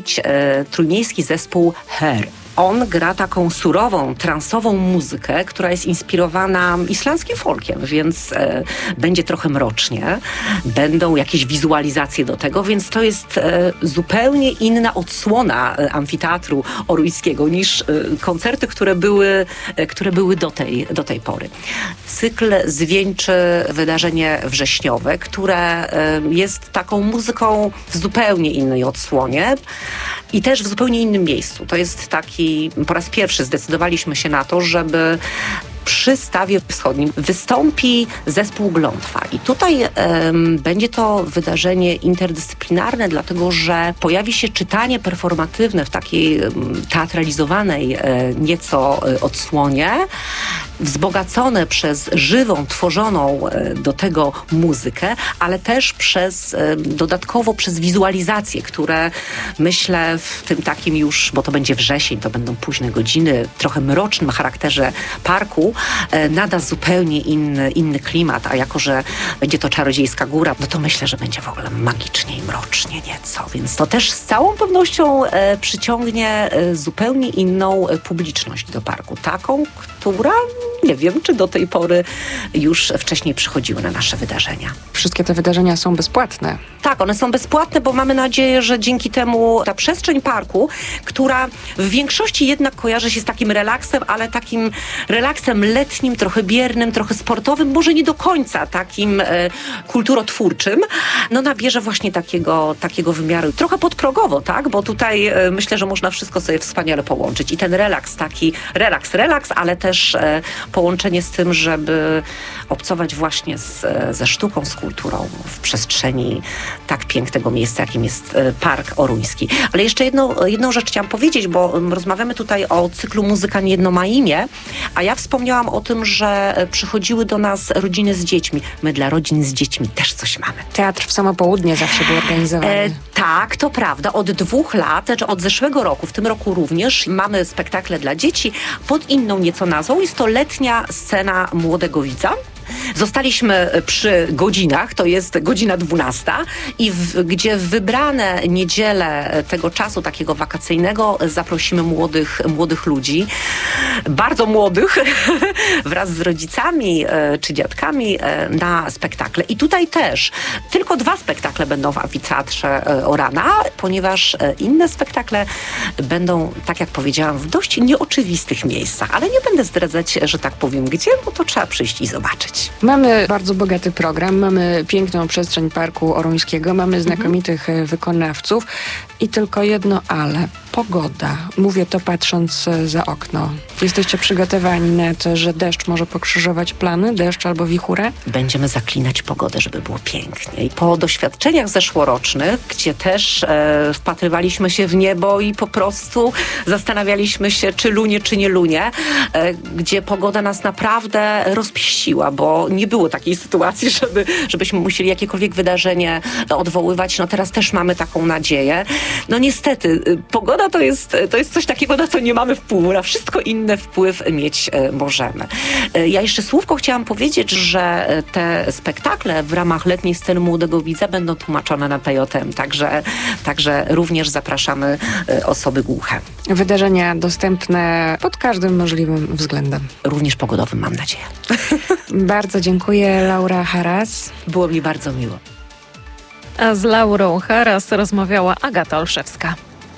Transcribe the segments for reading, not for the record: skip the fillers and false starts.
zobaczyć trójmiejski zespół Her. On gra taką surową, transową muzykę, która jest inspirowana islandzkim folkiem, więc będzie trochę mrocznie. Będą jakieś wizualizacje do tego, więc to jest zupełnie inna odsłona amfiteatru oruńskiego niż koncerty, które były do tej pory. Cykl zwieńczy wydarzenie wrześniowe, które jest taką muzyką w zupełnie innej odsłonie i też w zupełnie innym miejscu. To jest po raz pierwszy zdecydowaliśmy się na to, żeby przy Stawie Wschodnim wystąpi zespół Glątwa. I tutaj będzie to wydarzenie interdyscyplinarne, dlatego że pojawi się czytanie performatywne w takiej teatralizowanej nieco odsłonie, wzbogacone przez żywą, tworzoną do tego muzykę, ale też dodatkowo przez wizualizacje, które myślę w tym takim już, bo to będzie wrzesień, to będą późne godziny, trochę mrocznym charakterze parku, nada zupełnie inny klimat, a jako, że będzie to Czarodziejska Góra, no to myślę, że będzie w ogóle magicznie i mrocznie nieco, więc to też z całą pewnością przyciągnie zupełnie inną publiczność do parku. Taką, która nie wiem, czy do tej pory już wcześniej przychodziły na nasze wydarzenia. Wszystkie te wydarzenia są bezpłatne. Tak, one są bezpłatne, bo mamy nadzieję, że dzięki temu ta przestrzeń parku, która w większości jednak kojarzy się z takim relaksem, ale takim relaksem letnim, trochę biernym, trochę sportowym, może nie do końca takim kulturotwórczym, no nabierze właśnie takiego wymiaru. Trochę podprogowo, tak? Bo tutaj myślę, że można wszystko sobie wspaniale połączyć. I ten relaks, taki relaks, ale też połączenie z tym, żeby obcować właśnie ze sztuką, z kulturą w przestrzeni tak pięknego miejsca, jakim jest Park Oruński. Ale jeszcze jedną rzecz chciałam powiedzieć, bo rozmawiamy tutaj o cyklu Muzyka nie jedno ma imię, a ja wspomniałam o tym, że przychodziły do nas rodziny z dziećmi. My dla rodzin z dziećmi też coś mamy. Teatr w samo południe zawsze był organizowany. Tak, to prawda. Od 2 lat, znaczy od zeszłego roku, w tym roku również mamy spektakle dla dzieci pod inną nieco nazwą. Jest to letnia scena Młodego Widza. Zostaliśmy przy godzinach, to jest godzina 12 i gdzie w wybrane niedziele tego czasu takiego wakacyjnego zaprosimy młodych ludzi, bardzo młodych, wraz z rodzicami czy dziadkami na spektakle. I tutaj też tylko 2 spektakle będą w amfiteatrze Orana, ponieważ inne spektakle będą, tak jak powiedziałam, w dość nieoczywistych miejscach, ale nie będę zdradzać, że tak powiem gdzie, bo to trzeba przyjść i zobaczyć. Mamy bardzo bogaty program, mamy piękną przestrzeń Parku Oruńskiego, mamy znakomitych wykonawców i tylko jedno ale. Pogoda. Mówię to patrząc za okno. Jesteście przygotowani na to, że deszcz może pokrzyżować plany? Deszcz albo wichurę? Będziemy zaklinać pogodę, żeby było pięknie. I po doświadczeniach zeszłorocznych, gdzie też wpatrywaliśmy się w niebo i po prostu zastanawialiśmy się, czy lunie, czy nie lunie, gdzie pogoda nas naprawdę rozpieściła, bo nie było takiej sytuacji, żebyśmy musieli jakiekolwiek wydarzenie odwoływać. No teraz też mamy taką nadzieję. No niestety, pogoda to jest coś takiego, na co nie mamy wpływu. Na wszystko inne wpływ mieć możemy. Ja jeszcze słówko chciałam powiedzieć, że te spektakle w ramach letniej sceny Młodego Widza będą tłumaczone na TJM, także również zapraszamy osoby głuche. Wydarzenia dostępne pod każdym możliwym względem. Również pogodowym, mam nadzieję. Bardzo dziękuję, Laura Haras. Było mi bardzo miło. A z Laurą Haras rozmawiała Agata Olszewska.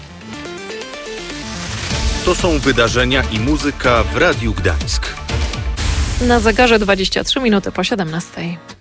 To są wydarzenia i muzyka w Radiu Gdańsk. Na zegarze 23 minuty po 17.